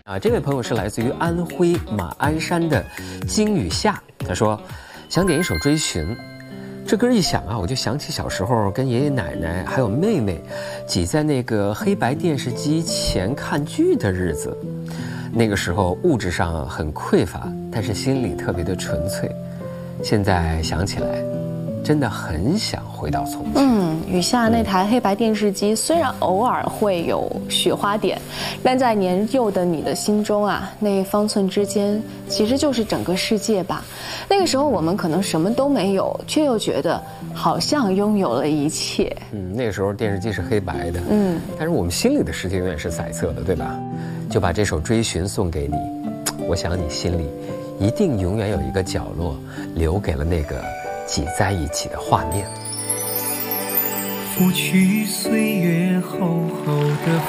这位朋友是来自于安徽马鞍山的金雨夏，他说想点一首《追寻》。这歌一响啊，我就想起小时候跟爷爷奶奶还有妹妹挤在那个黑白电视机前看剧的日子。那个时候物质上很匮乏，但是心里特别的纯粹。现在想起来，真的很想回到从前。 雨夏那台黑白电视机虽然偶尔会有雪花点，但在年幼的你的心中啊，那方寸之间其实就是整个世界吧。那个时候我们可能什么都没有，却又觉得好像拥有了一切。 那个时候电视机是黑白的，但是我们心里的世界永远是彩色的，对吧？就把这首《追寻》送给你，我想你心里一定永远有一个角落，留给了那个挤在一起的画面。 拂去岁月厚厚的